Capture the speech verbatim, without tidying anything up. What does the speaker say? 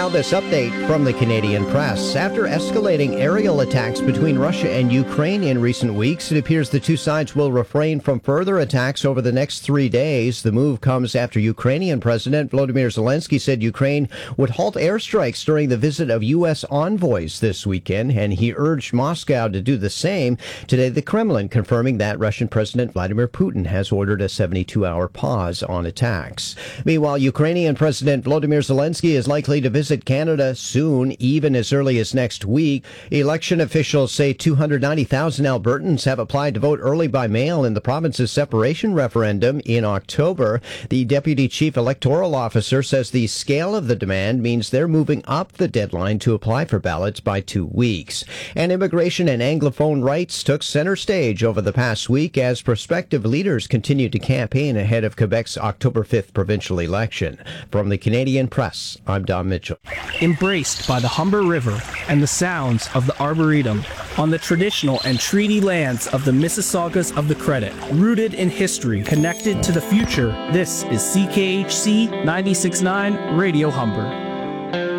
now this update from the Canadian press. After escalating aerial attacks between Russia and Ukraine in recent weeks, it appears the two sides will refrain from further attacks over the next three days. The move comes after Ukrainian President Volodymyr Zelensky said Ukraine would halt airstrikes during the visit of U S envoys this weekend, and he urged Moscow to do the same. Today, the Kremlin confirming that Russian President Vladimir Putin has ordered a seventy-two hour pause on attacks. Meanwhile, Ukrainian President Volodymyr Zelensky is likely to visit Canada soon, even as early as next week. Election officials say two hundred ninety thousand Albertans have applied to vote early by mail in the province's separation referendum in October. The deputy chief electoral officer says the scale of the demand means they're moving up the deadline to apply for ballots by two weeks. And immigration and Anglophone rights took center stage over the past week as prospective leaders continued to campaign ahead of Quebec's October fifth provincial election. From the Canadian Press, I'm Don Mitchell. Embraced by the Humber River and the sounds of the Arboretum, on the traditional and treaty lands of the Mississaugas of the Credit, rooted in history, connected to the future, this is C K H C ninety-six point nine Radio Humber.